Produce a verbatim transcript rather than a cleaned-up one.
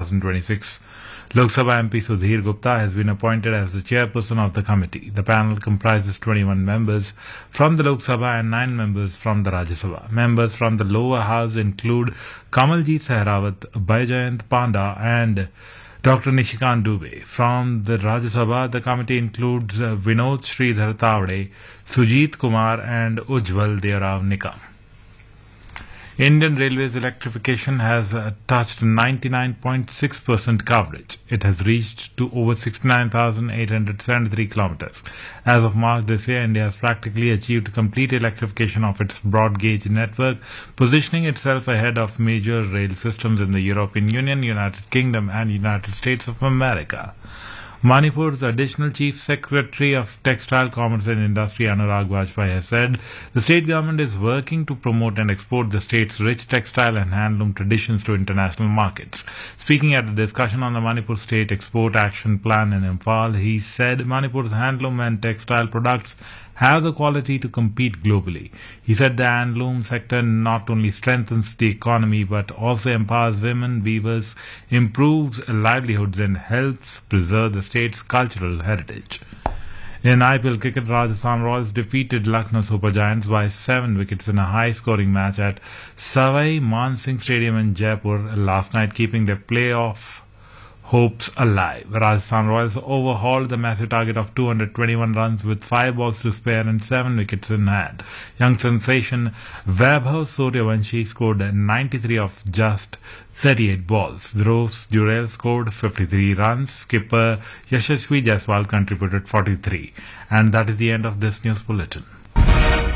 thousand twenty-six. Lok Sabha M P Sudhir Gupta has been appointed as the chairperson of the committee. The panel comprises twenty-one members from the Lok Sabha and nine members from the Rajya Sabha. Members from the lower house include Kamaljeet Sehrawat, Baijayant Panda and Doctor Nishikant Dubey. From the Rajya Sabha, the committee includes uh, Vinod Sridhar Tavade, Sujit Kumar and Ujjwal Deorao Nikam. Indian Railways electrification has uh, touched ninety-nine point six percent coverage. It has reached to over sixty-nine thousand eight hundred seventy-three kilometers. As of March this year, India has practically achieved complete electrification of its broad gauge network, positioning itself ahead of major rail systems in the European Union, United Kingdom and United States of America. Manipur's additional Chief Secretary of Textile, Commerce and Industry, Anurag Vajpayee, has said the state government is working to promote and export the state's rich textile and handloom traditions to international markets. Speaking at a discussion on the Manipur State Export Action Plan in Imphal, he said Manipur's handloom and textile products have the quality to compete globally. He said the handloom sector not only strengthens the economy but also empowers women weavers, improves livelihoods and helps preserve the state's cultural heritage. In I P L cricket, Rajasthan Royals defeated Lucknow Super Giants by seven wickets in a high-scoring match at Savai Man Singh Stadium in Jaipur last night, keeping their playoff hopes alive. Rajasthan Royals overhauled the massive target of two hundred twenty-one runs with five balls to spare and seven wickets in hand. Young sensation Vaibhav Suryavanshi scored ninety-three of just thirty-eight balls. Dhruv Durrell scored fifty-three runs. Skipper Yashasvi Jaiswal contributed forty-three. And that is the end of this news bulletin.